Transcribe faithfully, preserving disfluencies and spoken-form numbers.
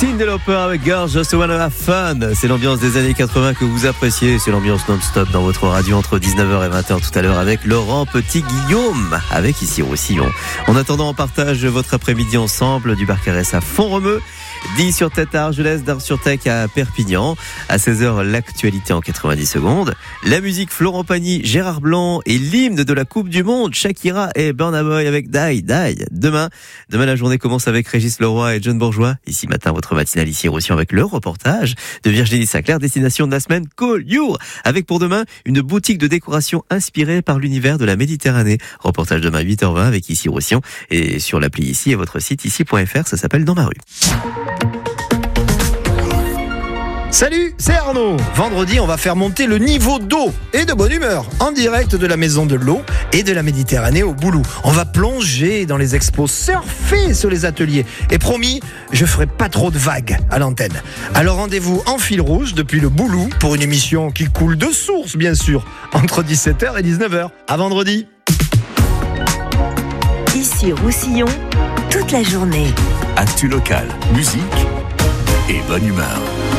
Cyndi Lauper avec Girls Just Wanna Have Fun. C'est l'ambiance des années quatre-vingts que vous appréciez. C'est l'ambiance non-stop dans votre radio entre dix-neuf heures et vingt heures tout à l'heure avec Laurent Petit-Guillaume, avec ici Roussillon. En attendant, on partage votre après-midi ensemble du Barcarès à Font-Romeu, dix sur Tête à Argelès, d'Ars sur Tech à Perpignan. À seize heures, l'actualité en quatre-vingt-dix secondes. La musique Florent Pagny, Gérard Blanc et l'hymne de la Coupe du Monde, Shakira et Burna Boy avec Die, Die. Demain, demain la journée commence avec Régis Leroy et John Bourgeois. Ici matin, votre matinale ici Roussillon avec le reportage de Virginie Sinclair, destination de la semaine Collioure. Avec pour demain, une boutique de décoration inspirée par l'univers de la Méditerranée. Reportage demain huit heures vingt avec ici Roussillon et sur l'appli ici et votre site ici point f r, ça s'appelle Dans ma rue. Salut, c'est Arnaud. Vendredi, on va faire monter le niveau d'eau et de bonne humeur en direct de la Maison de l'Eau et de la Méditerranée au Boulou. On va plonger dans les expos, surfer sur les ateliers. Et promis, je ferai pas trop de vagues à l'antenne. Alors rendez-vous en fil rouge depuis le Boulou pour une émission qui coule de source, bien sûr, entre dix-sept heures et dix-neuf heures. À vendredi. Ici Roussillon, toute la journée. Actu local, musique et bonne humeur.